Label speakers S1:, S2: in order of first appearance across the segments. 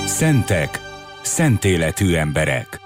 S1: Szentek, szentéletű emberek.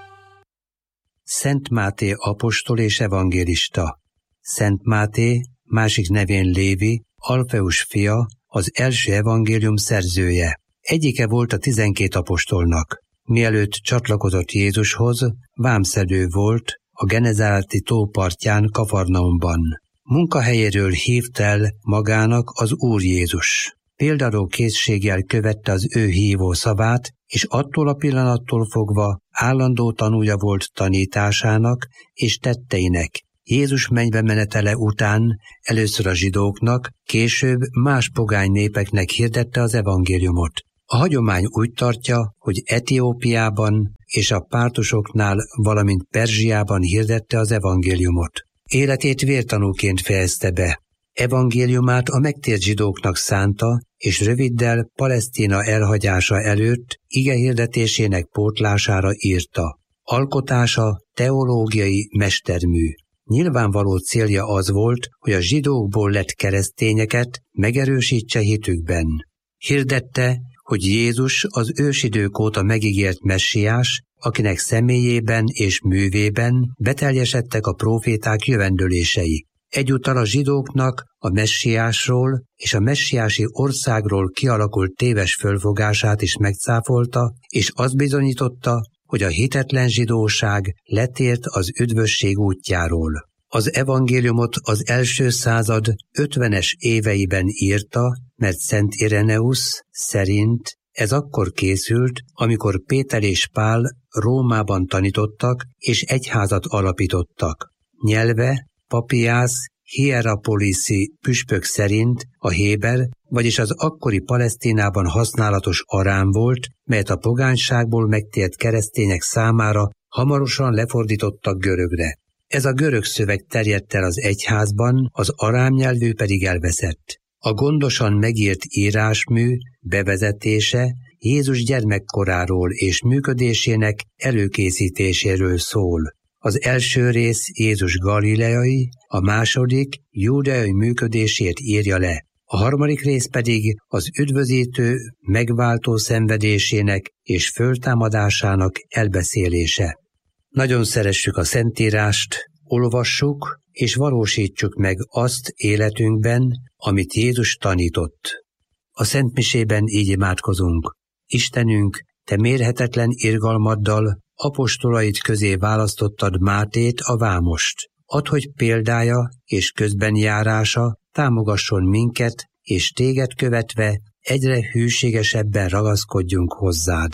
S2: Szent Máté apostol és evangélista. Szent Máté, másik nevén Lévi, Alfeus fia, az első evangélium szerzője. Egyike volt a 12 apostolnak. Mielőtt csatlakozott Jézushoz, vámszedő volt a Genezáreti tó partján Kafarnaumban. Munkahelyéről hívt el magának az Úr Jézus. Példaró készséggel követte az ő hívó szavát, és attól a pillanattól fogva állandó tanúja volt tanításának és tetteinek. Jézus mennybe menetele után először a zsidóknak, később más pogány népeknek hirdette az evangéliumot. A hagyomány úgy tartja, hogy Etiópiában és a pártusoknál, valamint Perzsiában hirdette az evangéliumot. Életét vértanúként fejezte be. Evangéliumát a megtért zsidóknak szánta, és röviddel Palesztina elhagyása előtt igehirdetésének pótlására írta. Alkotása teológiai mestermű. Nyilvánvaló célja az volt, hogy a zsidókból lett keresztényeket megerősítse hitükben. Hirdette, hogy Jézus az ősidők óta megígért messiás, akinek személyében és művében beteljesedtek a próféták jövendőlései. Egyúttal a zsidóknak a messiásról és a messiási országról kialakult téves fölfogását is megcáfolta, és azt bizonyította, hogy a hitetlen zsidóság letért az üdvösség útjáról. Az evangéliumot az első század 50-es éveiben írta, mert Szent Ireneusz szerint ez akkor készült, amikor Péter és Pál Rómában tanítottak és egyházat alapítottak. Nyelve Papiász Hierapoliszi püspök szerint a héber, vagyis az akkori Palesztinában használatos arám volt, melyet a pogányságból megtért keresztények számára hamarosan lefordítottak görögre. Ez a görög szöveg terjedt el az egyházban, az arám nyelvű pedig elveszett. A gondosan megírt írásmű bevezetése Jézus gyermekkoráról és működésének előkészítéséről szól. Az első rész Jézus galileai, a második júdeai működését írja le. A harmadik rész pedig az üdvözítő, megváltó szenvedésének és föltámadásának elbeszélése. Nagyon szeressük a Szentírást, olvassuk és valósítsuk meg azt életünkben, amit Jézus tanított. A Szentmisében így imádkozunk. Istenünk, Te mérhetetlen irgalmaddal apostolait közé választottad Mátét, a vámost. Add, hogy példája és közbenjárása támogasson minket, és Téged követve egyre hűségesebben ragaszkodjunk hozzád.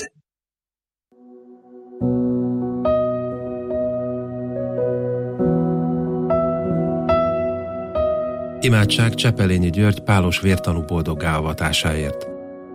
S3: Imádság Csepelényi György pálos vértanú boldoggá avatásáért.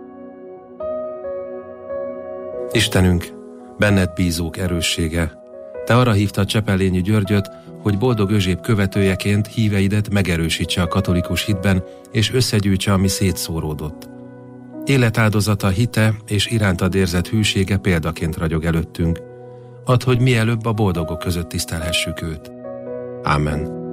S3: Istenünk, benned bízók erőssége, Te arra hívtad Csepelényi Györgyöt, hogy boldog Özséb követőjeként híveidet megerősítse a katolikus hitben, és összegyűjtse, ami szétszóródott. Életáldozata, hite és irántad érzett hűsége példaként ragyog előttünk. Add, hogy mielőbb a boldogok között tisztelhessük őt. Ámen.